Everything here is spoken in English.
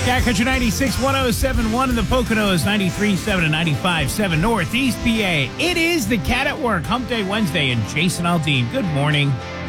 Cat Country 96, 107.1 in the Poconos, 93.7 and 95.7 Northeast PA. It is the Cat at Work, Hump Day Wednesday, and Jason Aldean. Good morning.